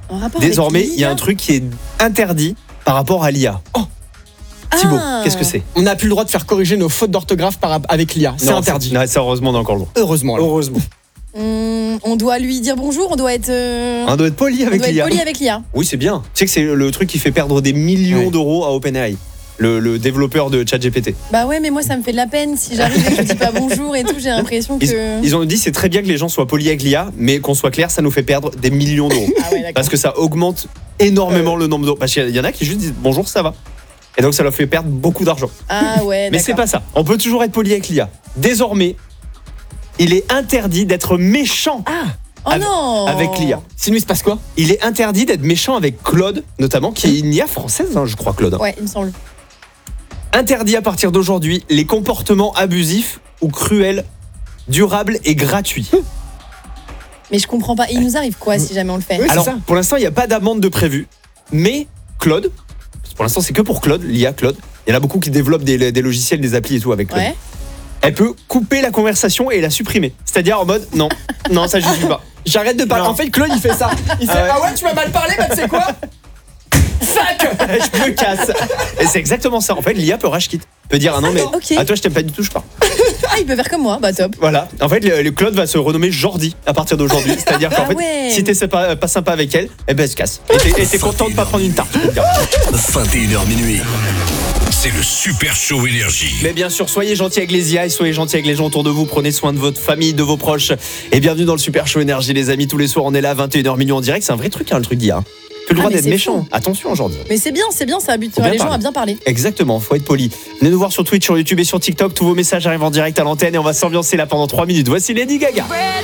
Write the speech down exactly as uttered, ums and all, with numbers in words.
En rapport Désormais, avec il y a un truc qui est interdit par rapport à l'I A. Oh Thibaut, Ah. qu'est-ce que c'est? On n'a plus le droit de faire corriger nos fautes d'orthographe par, avec l'I A. C'est Non, interdit. Non, ça, heureusement, on a encore le droit. Heureusement. alors. Heureusement. Hum, on doit lui dire bonjour, on doit être. euh, On doit être poli on avec doit être l'I A. poli avec l'I A. Oui, c'est bien. Tu sais que c'est le truc qui fait perdre des millions Ouais. d'euros à OpenAI, le, le développeur de ChatGPT. Bah ouais, mais moi ça me fait de la peine. Si j'arrive et que je dis pas bonjour et tout, j'ai l'impression Ils, que. ils ont dit c'est très bien que les gens soient polis avec l'I A, mais qu'on soit clair, ça nous fait perdre des millions d'euros. Ah ouais, d'accord. Parce que ça augmente énormément le nombre d'euros. Parce qu'il y en a qui juste disent bonjour, ça va. Et donc ça leur fait perdre beaucoup d'argent. Ah ouais, Mais c'est d'accord. pas ça. On peut toujours être poli avec l'I A. Désormais, il est interdit d'être méchant Oh avec- non avec l'I A. Sinon, il se passe quoi? Il est interdit d'être méchant avec Claude, notamment, qui est une I A française, hein, je crois, Claude. Ouais, il me semble. Interdit à partir d'aujourd'hui les comportements abusifs ou cruels, durables et gratuits. Mais je comprends pas. Il nous arrive quoi si jamais on le fait? Oui, c'est Alors, ça. pour l'instant, il n'y a pas d'amende de prévu, mais Claude, pour l'instant, c'est que pour Claude, l'I A Claude. Il y en a beaucoup qui développent des, des logiciels, des applis et tout avec Claude. Ouais. Elle peut couper la conversation et la supprimer. C'est-à-dire en mode, non, non, ça je suis pas. J'arrête de parler. Non. En fait, Claude, il fait ça. Il fait Ah ouais. ah ouais, tu m'as mal parlé, bah tu sais quoi? Fuck. Je me casse. Et c'est exactement ça. En fait, l'I A peut rage quitte. Peut dire, ah non, mais Ok. à toi, je t'aime pas du tout, je pars. Ah, il peut faire comme moi. Bah top. Voilà. En fait, le, le Claude va se renommer Jordi à partir d'aujourd'hui. C'est-à-dire qu'en Ah fait, ouais. si t'es sympa- pas sympa avec elle, eh ben, elle se casse. Et t'es, et t'es content de pas prendre une tarte. je peux te dire. vingt et une heures minuit. C'est le Super Show Énergie. Mais bien sûr, soyez gentils avec les I A et soyez gentils avec les gens autour de vous. Prenez soin de votre famille, de vos proches. Et bienvenue dans le Super Show Énergie, les amis. Tous les soirs, on est là, vingt et une heures minuit en direct. C'est un vrai truc, hein, le truc d'I A. Tu as le Ah, droit mais d'être c'est méchant. fou. Attention aujourd'hui. Mais c'est bien, c'est bien, ça habitue Faut bien les gens parler. à bien parler. Exactement, faut être poli. Venez nous voir sur Twitch, sur YouTube et sur TikTok. Tous vos messages arrivent en direct à l'antenne et on va s'ambiancer là pendant trois minutes. Voici Lady Gaga.